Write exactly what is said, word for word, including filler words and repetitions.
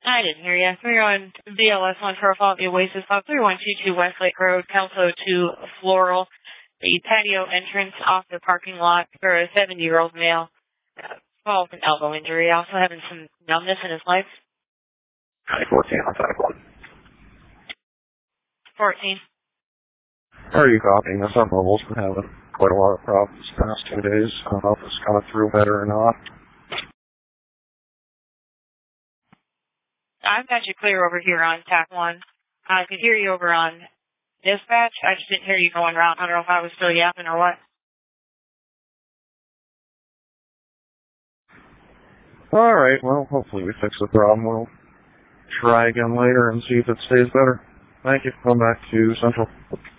I didn't hear you. We're on B L S one profile at the Oasis Club, three one two two Westlake Road, Kelso to Floral. The patio entrance off the parking lot for a seventy-year-old male. Uh, fall with an elbow injury. Also having some numbness in his legs. fourteen on five one. fourteen. Are you copying this? Our mobile's been having quite a lot of problems the past two days. I don't know if it's coming through better or not. I've got you clear over here on T A C one. I could hear you over on dispatch. I just didn't hear you going around. I don't know if I was still yapping or what. Alright, well, hopefully we fix the problem. We'll try again later and see if it stays better. Thank you. Come back to Central.